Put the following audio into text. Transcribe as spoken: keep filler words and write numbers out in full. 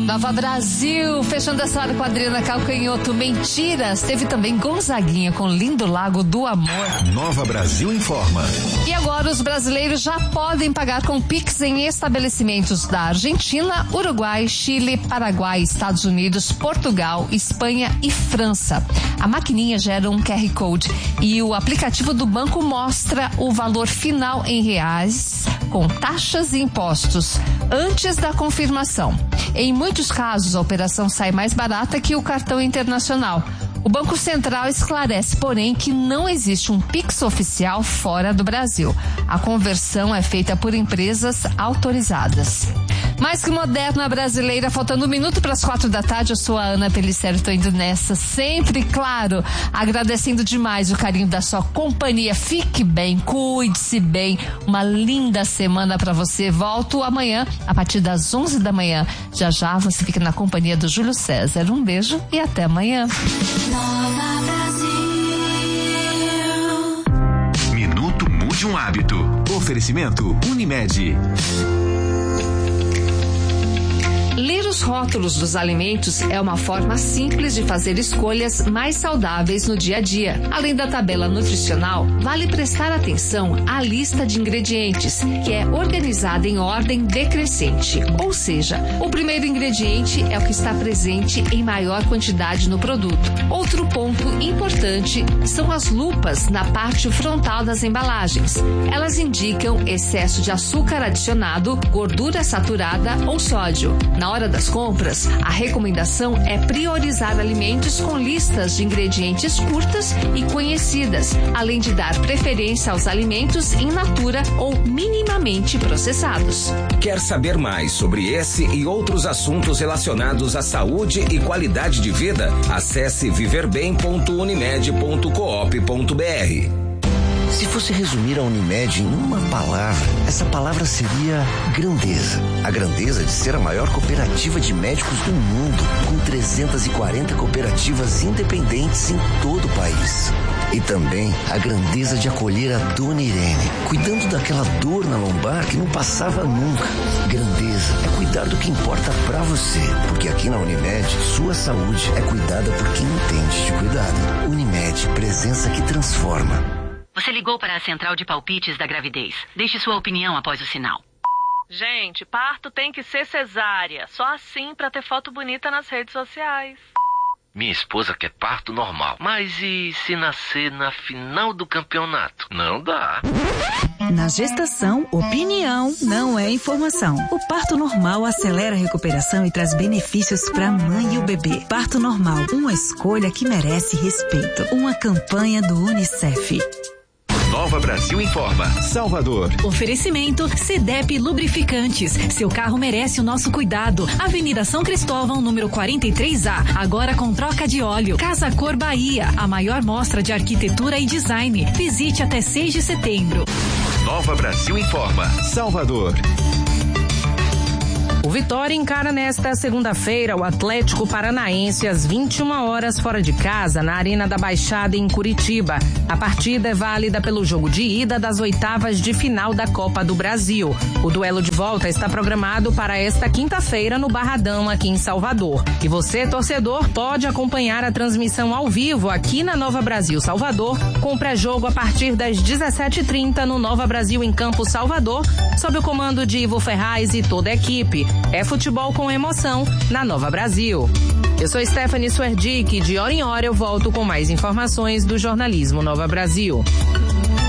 Nova Brasil, fechando essa hora com a Adriana Calcanhoto, Mentiras. Teve também Gonzaguinha com Lindo Lago do Amor. Nova Brasil informa. E agora os brasileiros já podem pagar com Pix em estabelecimentos da Argentina, Uruguai, Chile, Paraguai, Estados Unidos, Portugal, Espanha e França. A maquininha gera um Q R Code e o aplicativo do banco mostra o valor final em reais, com taxas e impostos, antes da confirmação. Em muitos casos, a operação sai mais barata que o cartão internacional. O Banco Central esclarece, porém, que não existe um Pix oficial fora do Brasil. A conversão é feita por empresas autorizadas. Mais que moderna brasileira, faltando um minuto para as quatro da tarde, eu sou a Ana Pelicero, estou indo nessa, sempre, claro, agradecendo demais o carinho da sua companhia. Fique bem, cuide-se bem, uma linda semana para você. Volto amanhã, a partir das onze da manhã. Já já você fica na companhia do Júlio César. Um beijo e até amanhã. Nova Brasil. Minuto Mude um Hábito. Oferecimento Unimed. Ler os rótulos dos alimentos é uma forma simples de fazer escolhas mais saudáveis no dia a dia. Além da tabela nutricional, vale prestar atenção à lista de ingredientes, que é organizada em ordem decrescente. Ou seja, o primeiro ingrediente é o que está presente em maior quantidade no produto. Outro ponto importante são as lupas na parte frontal das embalagens. Elas indicam excesso de açúcar adicionado, gordura saturada ou sódio. Na hora das compras, a recomendação é priorizar alimentos com listas de ingredientes curtas e conhecidas, além de dar preferência aos alimentos in natura ou minimamente processados. Quer saber mais sobre esse e outros assuntos relacionados à saúde e qualidade de vida? Acesse viver bem ponto unimed ponto coop ponto br. Se fosse resumir a Unimed em uma palavra, essa palavra seria grandeza. A grandeza de ser a maior cooperativa de médicos do mundo, com trezentas e quarenta cooperativas independentes em todo o país. E também a grandeza de acolher a Dona Irene, cuidando daquela dor na lombar que não passava nunca. Grandeza é cuidar do que importa pra você, porque aqui na Unimed, sua saúde é cuidada por quem entende de cuidado. Unimed, presença que transforma. Você ligou para a central de palpites da gravidez. Deixe sua opinião após o sinal. Gente, parto tem que ser cesárea. Só assim para ter foto bonita nas redes sociais. Minha esposa quer parto normal. Mas e se nascer na final do campeonato? Não dá. Na gestação, opinião não é informação. O parto normal acelera a recuperação e traz benefícios para a mãe e o bebê. Parto normal, uma escolha que merece respeito. Uma campanha do Unicef. Nova Brasil informa. Salvador. Oferecimento Cedep Lubrificantes. Seu carro merece o nosso cuidado. Avenida São Cristóvão, número quarenta e três A. Agora com troca de óleo. Casa Cor Bahia. A maior mostra de arquitetura e design. Visite até seis de setembro. Nova Brasil informa. Salvador. O Vitória encara nesta segunda-feira o Atlético Paranaense às vinte e uma horas fora de casa, na Arena da Baixada, em Curitiba. A partida é válida pelo jogo de ida das oitavas de final da Copa do Brasil. O duelo de volta está programado para esta quinta-feira no Barradão, aqui em Salvador. E você, torcedor, pode acompanhar a transmissão ao vivo aqui na Nova Brasil Salvador, com pré-jogo a partir das dezessete e trinta no Nova Brasil em Campo Salvador, sob o comando de Ivo Ferraz e toda a equipe. É futebol com emoção na Nova Brasil. Eu sou Stephanie Suerdick e de hora em hora eu volto com mais informações do jornalismo Nova Brasil.